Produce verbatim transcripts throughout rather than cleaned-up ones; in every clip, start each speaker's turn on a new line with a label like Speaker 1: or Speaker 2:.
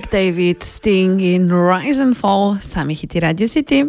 Speaker 1: David, Sting in Rise and Fall, sami hiti Radio City.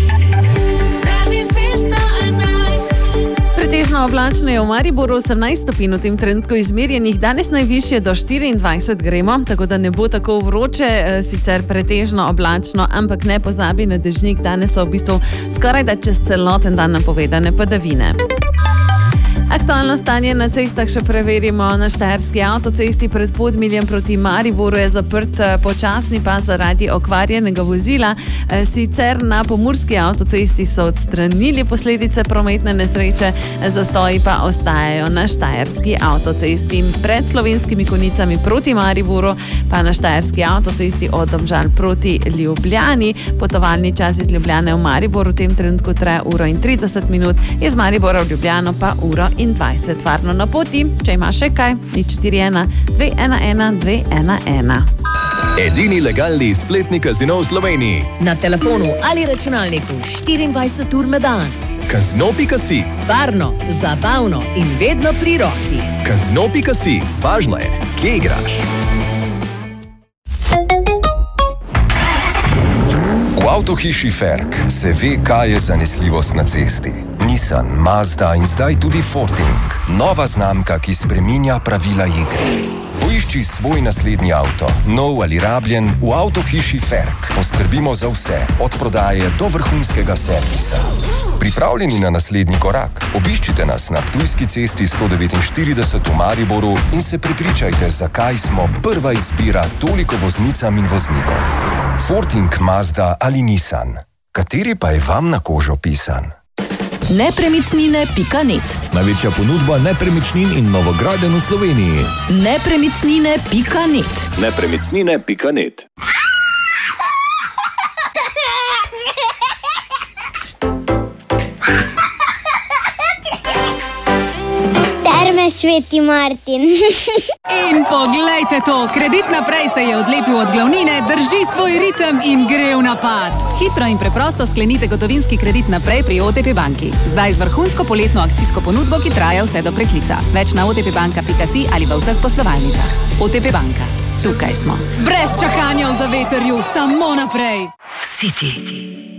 Speaker 1: Pretežno oblačno je v Mariboru, osemnajst stopinj v tem trenutku izmerjenih, danes najvišje do štiriindvajset gremo, tako da ne bo tako vroče, sicer pretežno oblačno, ampak ne pozabi na dežnik, danes so v bistvu skoraj da čez celoten dan napovedane padavine. Aktualno stanje na cestah še preverimo. Na štajerski avtocesti pred Podmiljem proti Mariboru je zaprt počasni pas zaradi okvarjenega vozila. Sicer na pomurski avtocesti so odstranili posledice prometne nesreče, zastoji pa ostajajo na štajerski avtocesti. Pred Slovenskimi Konjicami proti Mariboru pa na štajerski avtocesti od Domžal proti Ljubljani. Potovalni čas iz Ljubljane v Maribor v tem trenutku traja uro in trideset minut, iz Maribora v Ljubljano pa uro in dvajset. Varno na poti, če ima še kaj, nič štiri ena dve ena ena dve ena ena.
Speaker 2: Edini legalni spletni kazino v Sloveniji.
Speaker 3: Na telefonu ali računalniku štiriindvajset ur na dan.
Speaker 2: Kazino pika si.
Speaker 3: Varno, zabavno in vedno pri roki.
Speaker 2: Kazino pika si. Važno je, kje igraš. V avtohiši Ferk se ve, kaj je zanesljivost na cesti. Nissan, Mazda in zdaj tudi Forting. Nova znamka, ki spreminja pravila igre. Poišči svoj naslednji avto, nov ali rabljen, v avtohiši Ferk. Poskrbimo za vse, od prodaje do vrhunskega servisa. Pripravljeni na naslednji korak? Obiščite nas na Ptujski cesti sto devetinštirideset v Mariboru in se prepričajte, zakaj smo prva izbira toliko voznicam in voznikom. Forting, Mazda ali Nissan. Kateri pa je vam na kožo pisan?
Speaker 3: Nepremičnine pika net.
Speaker 4: Največja ponudba nepremičnin in novogradenj v Sloveniji.
Speaker 3: Nepremičnine pika net.
Speaker 4: Nepremičnine pika net.
Speaker 5: Sveti Martin.
Speaker 6: In poglejte to, Kredit Naprej se je odlepil od glavnine, drži svoj ritem in gre v napad. Hitro in preprosto sklenite gotovinski kredit naprej pri O T P banki. Zdaj z vrhunsko poletno akcijsko ponudbo, ki traja vse do preklica. Več na otpbanka pika si ali v vseh poslovalnicah. O T P banka. Tukaj smo. Brez čakanja v zavetrju, samo naprej.
Speaker 3: City.